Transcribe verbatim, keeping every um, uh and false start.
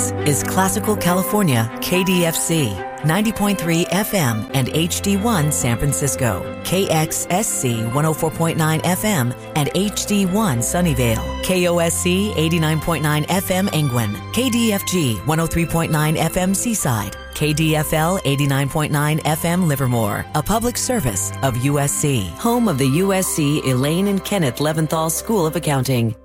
is Classical California K D F C, ninety point three F M and H D one San Francisco, K X S C one oh four point nine F M and H D one Sunnyvale, K O S C eighty-nine point nine F M Angwin, K D F G one oh three point nine F M Seaside, K D F L eighty-nine point nine F M Livermore, a public service of U S C, home of the U S C Elaine and Kenneth Leventhal School of Accounting.